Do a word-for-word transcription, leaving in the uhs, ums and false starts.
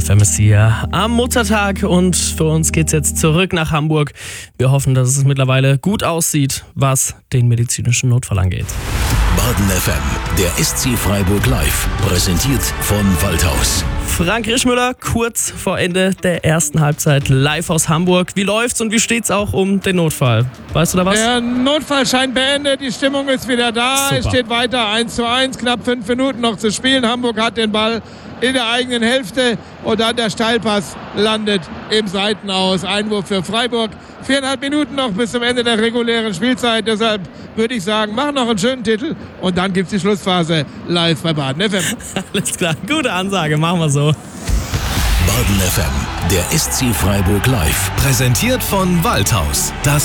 F M ist hier am Muttertag und für uns geht's jetzt zurück nach Hamburg. Wir hoffen, dass es mittlerweile gut aussieht, was den medizinischen Notfall angeht. Baden F M, der S C Freiburg live, präsentiert von Waldhaus. Frank Rischmüller, kurz vor Ende der ersten Halbzeit live aus Hamburg. Wie läuft's und wie steht's auch um den Notfall? Weißt du da was? Der Notfall scheint beendet, die Stimmung ist wieder da. Super. Es steht weiter eins zu eins, knapp fünf Minuten noch zu spielen. Hamburg hat den Ball in der eigenen Hälfte und dann der Steilpass landet im Seitenaus. Einwurf für Freiburg. Viereinhalb Minuten noch bis zum Ende der regulären Spielzeit. Deshalb würde ich sagen, mach noch einen schönen Titel und dann gibt's die Schlussphase live bei Baden F M. Alles klar, gute Ansage, machen wir so. Baden F M, der S C Freiburg live, präsentiert von Waldhaus. Das